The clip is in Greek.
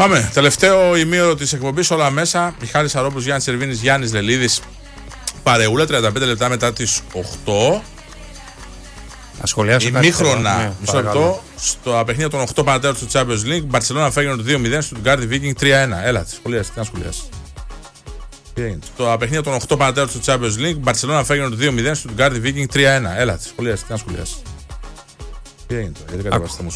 Πάμε. Τελευταίο ημίωρο της εκπομπής, όλα μέσα. Μιχάλης Αρόπουλος, Γιάννης Σερβίνης, Γιάννης Λελίδης. Παρεούλα, 35 λεπτά μετά τις 8. Ημίχρονα. Μισό λεπτό. Στο παιχνίδι των 8 παρατέρων του Champions League, Μπαρσελόνα Φέγγενορντ 2-0, Στουτγκάρδι Βίκινγκ 3-1. Έλα, σχολιάσει. Τι να σχολιάσει. Στο παιχνίδι των 8 παρατέρων του Champions League, Μπαρσελόνα Φέγγενορντ 2-0, Στουτγκάρδι Βίκινγκ 3-1. Έλα, σχολιάσει. Τι να σχολιάσει. Τι έγινε τώρα, γιατί κατεβάσατε μου